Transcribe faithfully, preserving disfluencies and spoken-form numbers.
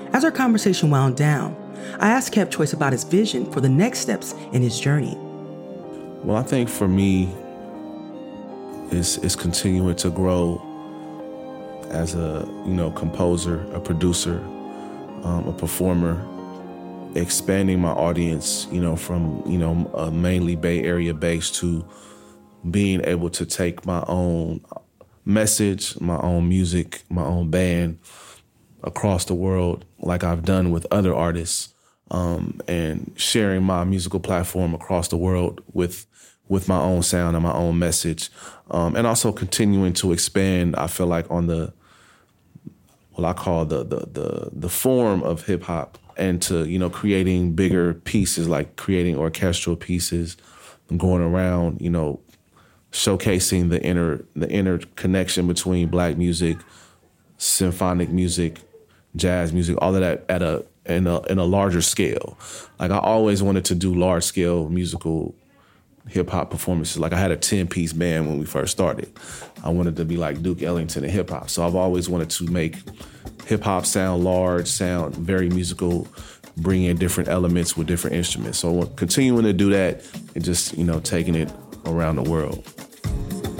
As our conversation wound down, I asked Kep Choice about his vision for the next steps in his journey. Well, I think for me, is is continuing to grow as a, you know, composer, a producer, um, a performer, expanding my audience, you know, from, you know, a mainly Bay Area base to being able to take my own message, my own music, my own band across the world like I've done with other artists, um, and sharing my musical platform across the world with with my own sound and my own message, um, and also continuing to expand, I feel like, on the, what I call the the the, the form of hip hop, and to, you know, creating bigger pieces, like creating orchestral pieces, and going around, you know, showcasing the inner the inner connection between Black music, symphonic music, jazz music, all of that at a in a in a larger scale. Like, I always wanted to do large scale musical hip hop performances. Like, I had a ten piece band when we first started. I wanted to be like Duke Ellington in hip hop. So I've always wanted to make hip hop sound large, sound very musical, bring in different elements with different instruments. So continuing to do that and just, you know, taking it around the world.